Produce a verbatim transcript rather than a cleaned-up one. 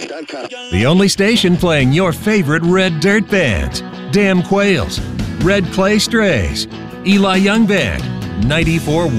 The only station playing your favorite red dirt bands. Damn Quails, Red Clay Strays, Eli Young Band, ninety-four